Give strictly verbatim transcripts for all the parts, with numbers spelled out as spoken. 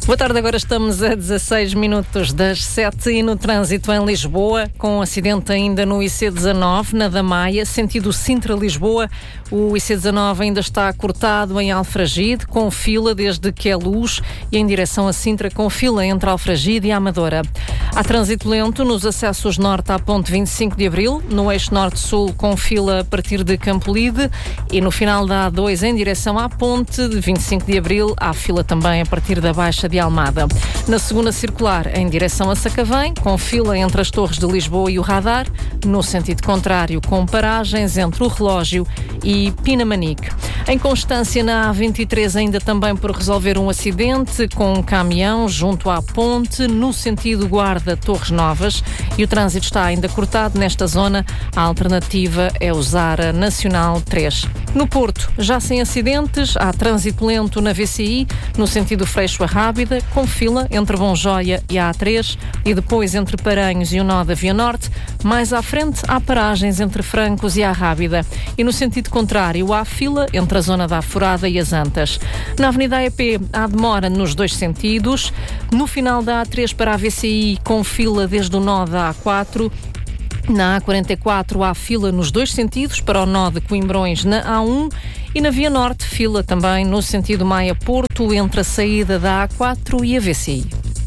Boa tarde, agora estamos a dezasseis minutos das sete e no trânsito em Lisboa, com um acidente ainda no I C dezanove, na da Maia, sentido Sintra-Lisboa. O I C dezanove ainda está cortado em Alfragide, com fila desde Queluz e em direção a Sintra, com fila entre Alfragide e Amadora. Há trânsito lento nos acessos norte à ponte vinte e cinco de Abril, no eixo norte-sul com fila a partir de Campolide e no final da A dois em direção à ponte de vinte e cinco de Abril, há fila também a partir da Baixa de Almada. Na segunda circular, em direção a Sacavém, com fila entre as Torres de Lisboa e o Radar, no sentido contrário, com paragens entre o Relógio e Pinamanique. Em Constância, na A vinte e três, ainda também por resolver um acidente com um caminhão junto à ponte, no sentido Guarda Torres Novas, e o trânsito está ainda cortado nesta zona. A alternativa é usar a Nacional três. No Porto, já sem acidentes, há trânsito lento na V C I, no sentido Freixo a Rábida, com fila entre Bonjoia e a A três e depois entre Paranhos e o nó da Via Norte. Mais à frente, há paragens entre Francos e a Rábida. E no sentido contrário, há fila entre a zona da Afurada e as Antas. Na Avenida A E P, há demora nos dois sentidos. No final da A três para a V C I, com fila desde o nó da A quatro. Na A quarenta e quatro há fila nos dois sentidos para o nó de Coimbrões na A um e na Via Norte fila também no sentido Maia-Porto entre a saída da A quatro e a V C I.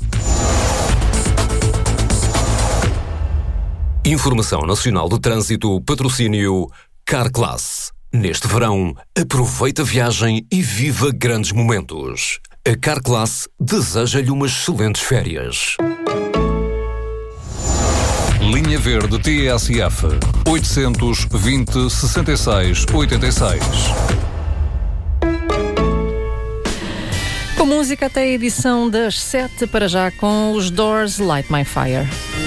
Informação Nacional de Trânsito, patrocínio Carclass. Neste verão, aproveita a viagem e viva grandes momentos. A Carclass deseja-lhe umas excelentes férias. Linha Verde T S F oitocentos, vinte, sessenta e seis, oitenta e seis. Com música até a edição das sete, para já com os Doors, Light My Fire.